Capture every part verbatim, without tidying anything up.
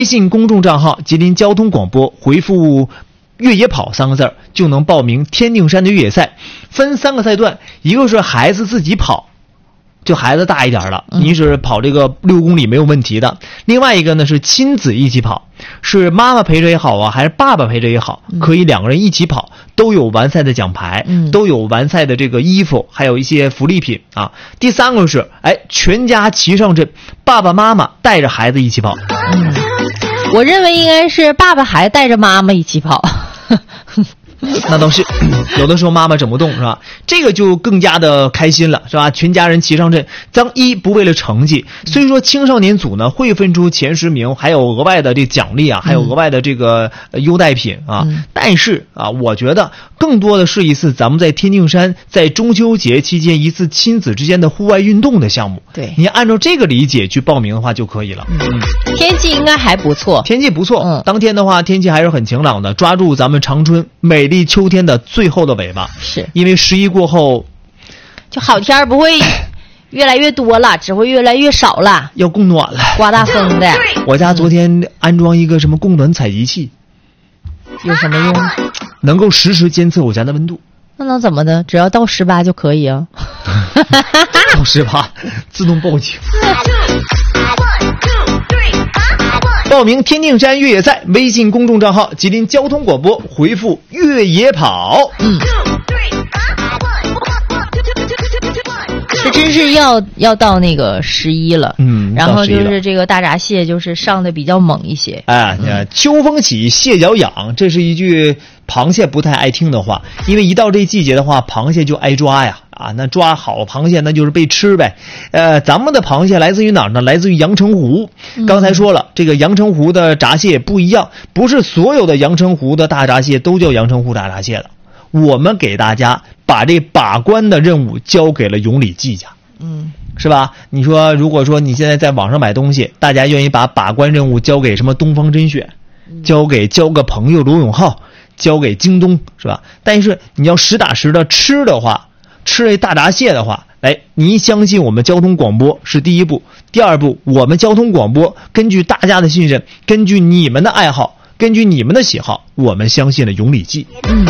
微信公众账号吉林交通广播，回复越野跑三个字就能报名天定山的越野赛，分三个赛段，一个是孩子自己跑，就孩子大一点了，你是跑这个六公里没有问题的。嗯、另外一个呢是亲子一起跑，是妈妈陪着也好啊，还是爸爸陪着也好，嗯、可以两个人一起跑，都有完赛的奖牌，嗯、都有完赛的这个衣服，还有一些福利品啊。第三个是，哎，全家齐上阵，爸爸妈妈带着孩子一起跑。 嗯，我认为应该是爸爸还带着妈妈一起跑。 那倒是，有的时候妈妈整不动是吧？这个就更加的开心了是吧？全家人齐上阵，咱一不为了成绩，所以说青少年组呢会分出前十名，还有额外的这奖励啊，还有额外的这个优待品啊。嗯、但是啊，我觉得更多的是一次咱们在天定山在中秋节期间一次亲子之间的户外运动的项目。 对， 你按照这个理解去报名的话就可以了。 嗯，天气应该还不错， 天气不错。 嗯， 当天的话天气还是很晴朗的，抓住咱们长春美丽秋天的最后的尾巴。 是因为十一过后就好天不会越来越多了，只会越来越少了， 要供暖了， 刮大风的。 我家昨天安装一个什么供暖采集器， 有什么用？ 能够实时监测我家的温度。 那能怎么的？只要到十八就可以啊。 到十八自动报警。报名天定山越野赛，微信公众账号吉林交通广播，回复越野跑。嗯， 这真是要要到那个十一了。 嗯， 然后就是这个大闸蟹就是上的比较猛一些。 哎，嗯、秋风起，蟹脚痒，这是一句螃蟹不太爱听的话，因为一到这季节的话，螃蟹就挨抓呀。啊，那抓好螃蟹那就是被吃呗。呃，咱们的螃蟹来自于哪儿呢？来自于阳澄湖。刚才说了，这个阳澄湖的闸蟹不一样，不是所有的阳澄湖的大闸蟹都叫阳澄湖大闸蟹的。我们给大家把这把关的任务交给了永礼记家。嗯，是吧？你说，如果说你现在在网上买东西，大家愿意把把关任务交给什么东方甄选，交给交个朋友罗永浩，交给京东，是吧？但是你要实打实的吃的话，吃这大闸蟹的话，来，您相信我们交通广播是第一步。第二步，我们交通广播根据大家的信任，根据你们的爱好，根据你们的喜好，我们相信了永礼记。嗯，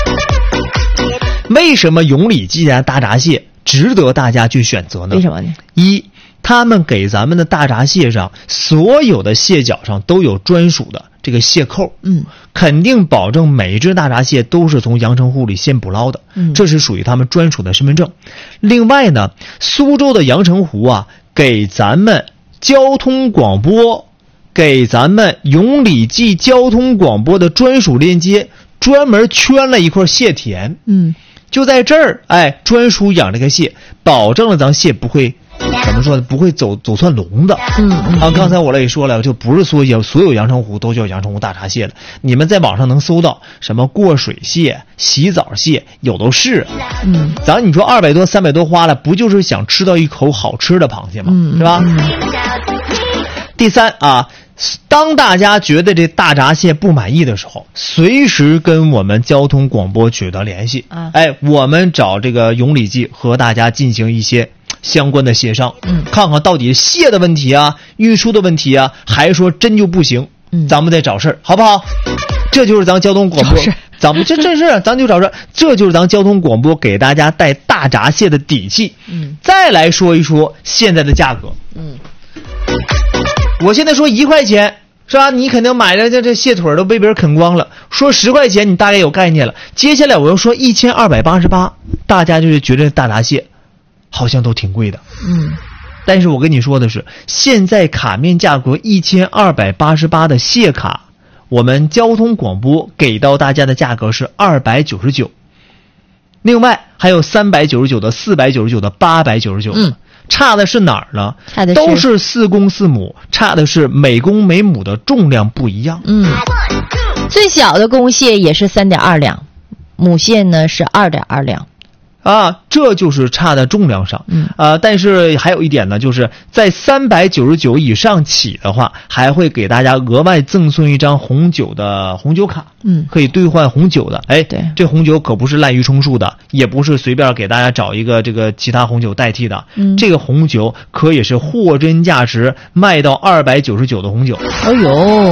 为什么永礼记家大闸蟹值得大家去选择呢？ 为什么呢？ 一，他们给咱们的大闸蟹上所有的蟹脚上都有专属的这个蟹扣，嗯，肯定保证每一只大闸蟹都是从阳澄湖里现捕捞的，嗯，这是属于他们专属的身份证。另外呢，苏州的阳澄湖啊，给咱们交通广播，给咱们永礼记交通广播的专属链接，专门圈了一块蟹田，嗯，就在这儿，哎，专属养这个蟹，保证了咱蟹不会。怎么说呢？不会走走窜笼子。嗯啊，刚才我也说了，就不是说有所有阳澄湖都叫阳澄湖大闸蟹了。你们在网上能搜到什么过水蟹、洗澡蟹，有都是。嗯，咱你说二百多、三百多花了，不就是想吃到一口好吃的螃蟹吗？嗯、是吧？嗯、第三啊，当大家觉得这大闸蟹不满意的时候，随时跟我们交通广播取得联系。啊、哎，我们找这个永礼记和大家进行一些相关的协商，嗯，看看到底蟹的问题啊，运输的问题啊，还是说真就不行，嗯，咱们再找事儿，好不好？这就是咱交通广播，咱们这这是咱就找事儿，这就是咱交通广播给大家带大闸蟹的底气。嗯，再来说一说现在的价格，嗯，我现在说一块钱是吧？你肯定买的这这蟹腿都被别人啃光了。说十块钱，你大概有概念了。接下来我要说一千二百八十八，大家就是觉得大闸蟹好像都挺贵的，嗯，但是我跟你说的是，现在卡面价格一千二百八十八的蟹卡，我们交通广播给到大家的价格是二百九十九，另外还有三百九十九的、四百九十九的、八百九十九的，嗯，差的是哪儿呢？差的是都是四公四母，差的是每公每母的重量不一样。嗯， 最小的公蟹也是三点二两，母蟹呢是二点二两。 啊，这就是差在重量上。嗯，啊，但是还有一点呢，就是在三百九十九以上起的话，还会给大家额外赠送一张红酒的红酒卡。嗯，可以兑换红酒的。哎，对，这红酒可不是滥竽充数的，也不是随便给大家找一个这个其他红酒代替的。嗯，这个红酒可以是货真价实卖到二百九十九的红酒。 哎呦。